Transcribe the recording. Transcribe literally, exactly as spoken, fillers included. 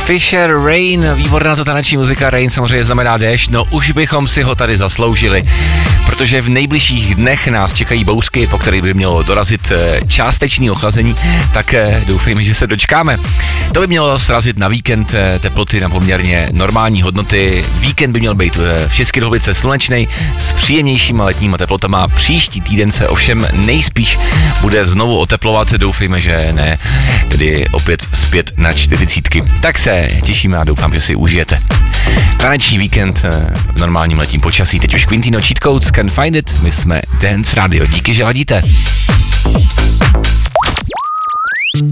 Fisher Rain, výborná to taneční muzika, Rain samozřejmě znamená déšť, no už bychom si ho tady zasloužili, protože v nejbližších dnech nás čekají bouřky, po kterých by mělo dorazit částečný ochlazení, tak doufejme, že se dočkáme. To by mělo srazit na víkend teploty na poměrně normální hodnoty. Víkend by měl být v České republice slunečnej s příjemnějšíma letníma teplotama. Příští týden se ovšem nejspíš bude znovu oteplovat, doufejme, že ne, tedy opět zpět na čtyřicítky. Tak se těšíme a doufám, že si užijete taneční víkend v normálním letním počasí. Teď už Quintino Cheat Codes, Can Find It, my jsme Dance Radio. Díky, že ladíte.